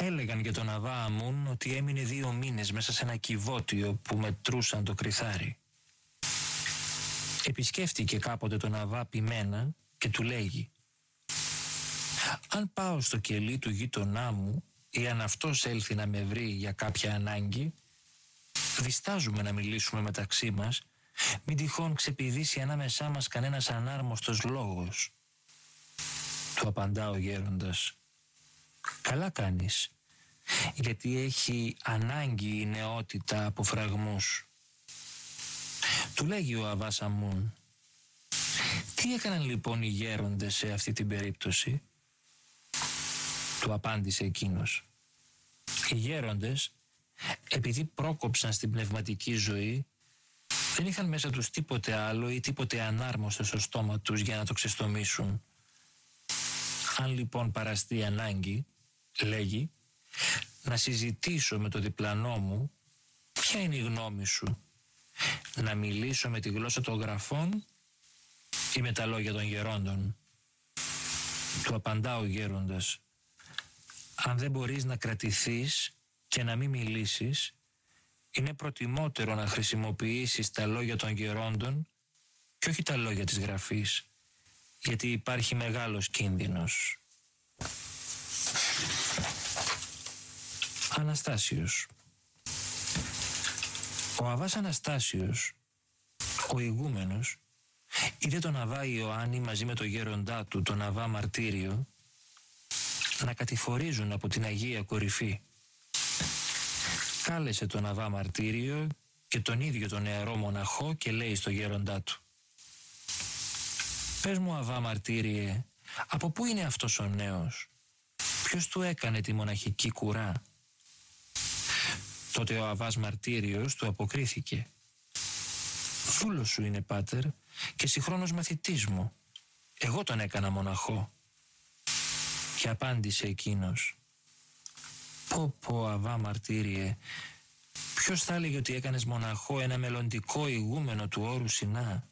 Έλεγαν για τον Αβά Αμούν ότι έμεινε 2 μήνες μέσα σε ένα κυβότιο που μετρούσαν το κριθάρι. Επισκέφτηκε κάποτε τον Αβά Πιμένα και του λέγει: «Αν πάω στο κελί του γείτονά μου ή αν αυτός έλθει να με βρει για κάποια ανάγκη, διστάζουμε να μιλήσουμε μεταξύ μας, μην τυχόν ξεπηδήσει ανάμεσά μας κανένας ανάρμοστος λόγος». Του απαντά ο γέροντας: «Καλά κάνεις, γιατί έχει ανάγκη η νεότητα από φραγμούς». Του λέγει ο Αβάς Αμούν: «Τι έκαναν λοιπόν οι γέροντες σε αυτή την περίπτωση?» Του απάντησε εκείνος: «Οι γέροντες, επειδή πρόκοψαν στην πνευματική ζωή, δεν είχαν μέσα τους τίποτε άλλο ή τίποτε ανάρμοστο στο στόμα τους για να το ξεστομίσουν. Αν λοιπόν παραστεί ανάγκη, λέγει, να συζητήσω με το διπλανό μου, ποια είναι η γνώμη σου, να μιλήσω με τη γλώσσα των γραφών ή με τα λόγια των γερόντων?» Του απαντά ο γέροντας: «Αν δεν μπορείς να κρατηθείς και να μην μιλήσεις, είναι προτιμότερο να χρησιμοποιήσεις τα λόγια των γερόντων και όχι τα λόγια της γραφής, γιατί υπάρχει μεγάλος κίνδυνος». Αναστάσιος. Ο Αβάς Αναστάσιος, ο ηγούμενος, είδε τον Αβά Ιωάννη μαζί με τον γέροντά του, τον Αβά Μαρτύριο, να κατηφορίζουν από την Αγία Κορυφή. Κάλεσε τον Αβά Μαρτύριο και τον ίδιο τον νεαρό μοναχό και λέει στο γέροντά του: «Πες μου, Αβά Μαρτύριε, από πού είναι αυτός ο νέος? Ποιος του έκανε τη μοναχική κουρά?» Τότε ο Αβάς Μαρτύριος του αποκρίθηκε: «Δούλος σου είναι, πάτερ, και συγχρόνως μαθητής μου. Εγώ τον έκανα μοναχό». Και απάντησε εκείνος: «Πω, Αβά Μαρτύριε, ποιος θα έλεγε ότι έκανες μοναχό ένα μελλοντικό ηγούμενο του όρου Σινά?»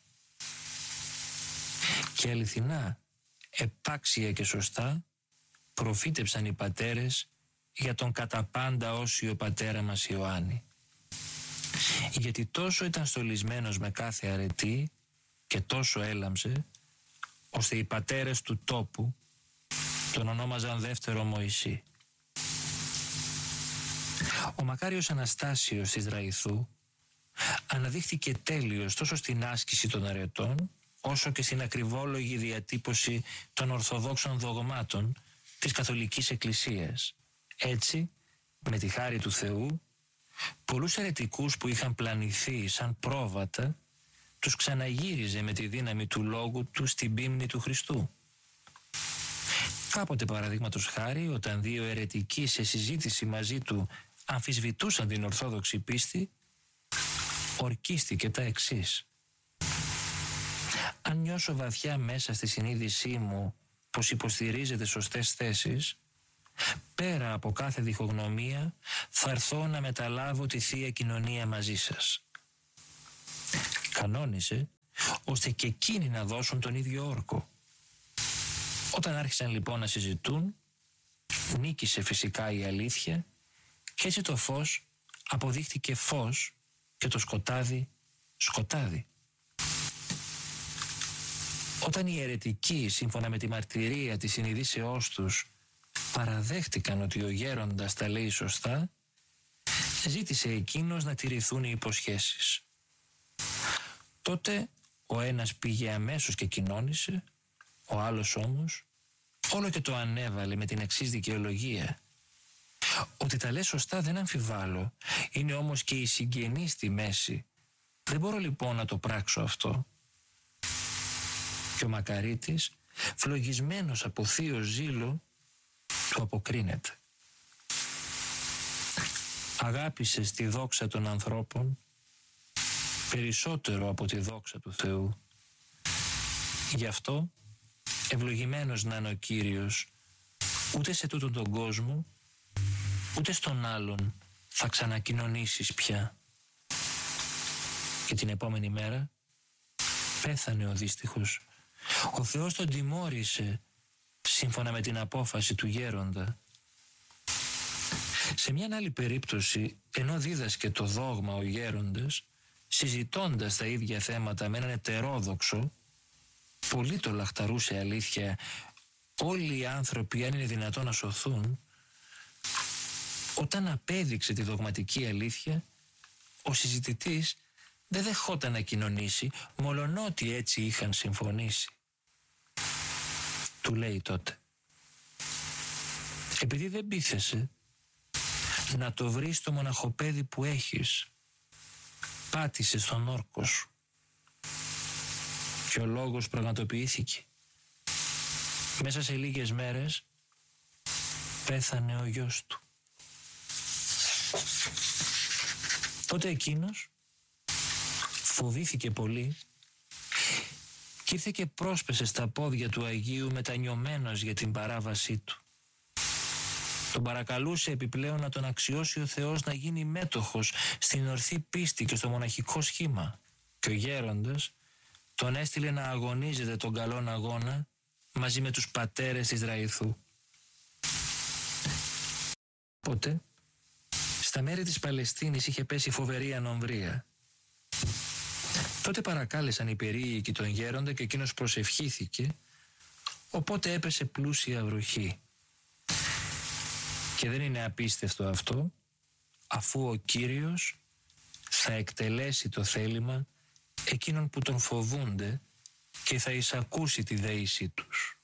Και αληθινά, επάξια και σωστά, προφήτεψαν οι πατέρες για τον κατά πάντα όσιο πατέρα μας Ιωάννη. Γιατί τόσο ήταν στολισμένος με κάθε αρετή και τόσο έλαμψε, ώστε οι πατέρες του τόπου τον ονόμαζαν δεύτερο Μωυσή. Ο μακάριος Αναστάσιος της Ραϊθού αναδείχθηκε τέλειος τόσο στην άσκηση των αρετών, όσο και στην ακριβόλογη διατύπωση των ορθοδόξων δογμάτων της Καθολικής Εκκλησίας. Έτσι, με τη χάρη του Θεού, πολλούς αιρετικούς που είχαν πλανηθεί σαν πρόβατα, τους ξαναγύριζε με τη δύναμη του λόγου του στην πίμνη του Χριστού. Κάποτε, παραδείγματος χάρη, όταν 2 αιρετικοί σε συζήτηση μαζί του αμφισβητούσαν την ορθόδοξη πίστη, ορκίστηκε τα εξής: «Αν νιώσω βαθιά μέσα στη συνείδησή μου πως υποστηρίζετε σωστές θέσεις, πέρα από κάθε διχογνωμία θα έρθω να μεταλάβω τη Θεία Κοινωνία μαζί σας». Κανόνισε ώστε και εκείνοι να δώσουν τον ίδιο όρκο. Όταν άρχισαν λοιπόν να συζητούν, νίκησε φυσικά η αλήθεια και έτσι το φως αποδείχτηκε φως και το σκοτάδι σκοτάδι. Όταν οι αιρετικοί, σύμφωνα με τη μαρτυρία της συνειδήσεώς τους, παραδέχτηκαν ότι ο γέροντας τα λέει σωστά, ζήτησε εκείνος να τηρηθούν οι υποσχέσεις. Τότε ο ένας πήγε αμέσως και κοινώνησε, ο άλλος όμως όλο και το ανέβαλε με την εξής δικαιολογία: «Ότι τα λέει σωστά δεν αμφιβάλλω, είναι όμως και η συγγενή στη μέση. Δεν μπορώ λοιπόν να το πράξω αυτό». Και ο μακαρίτης, φλογισμένος από θείο ζήλο, του αποκρίνεται: «Αγάπησες τη δόξα των ανθρώπων περισσότερο από τη δόξα του Θεού. Γι' αυτό ευλογημένος να είναι ο Κύριος, ούτε σε τούτον τον κόσμο, ούτε στον άλλον θα ξανακοινωνήσεις πια». Και την επόμενη μέρα πέθανε ο δύστιχος. Ο Θεός τον τιμώρησε σύμφωνα με την απόφαση του γέροντα. Σε μια άλλη περίπτωση, ενώ δίδασκε το δόγμα ο γέροντας, συζητώντας τα ίδια θέματα με έναν ετερόδοξο, πολύ το λαχταρούσε αλήθεια όλοι οι άνθρωποι αν είναι δυνατόν να σωθούν, όταν απέδειξε τη δογματική αλήθεια, ο συζητητής δεν δεχόταν να κοινωνήσει, μολονότι έτσι είχαν συμφωνήσει. Του λέει τότε: επειδή δεν πείθεσαι να το βρεις στο μοναχοπέδι που έχεις, πάτησε στον όρκο σου. Και ο λόγος πραγματοποιήθηκε. Μέσα σε λίγες μέρες πέθανε ο γιος του. Τότε εκείνος φοβήθηκε πολύ και ήρθε και πρόσπεσε στα πόδια του Αγίου μετανιωμένος για την παράβασή του. Τον παρακαλούσε επιπλέον να τον αξιώσει ο Θεός να γίνει μέτοχος στην ορθή πίστη και στο μοναχικό σχήμα. Και ο γέροντας τον έστειλε να αγωνίζεται τον καλόν αγώνα μαζί με τους πατέρες της Ραϊθού. Οπότε, στα μέρη της Παλαιστίνης είχε πέσει φοβερή ανομβρία. Τότε παρακάλεσαν οι περίοικοι τον γέροντα και εκείνος προσευχήθηκε, οπότε έπεσε πλούσια βροχή. Και δεν είναι απίστευτο αυτό, αφού ο Κύριος θα εκτελέσει το θέλημα εκείνων που τον φοβούνται και θα εισακούσει τη δέησή τους.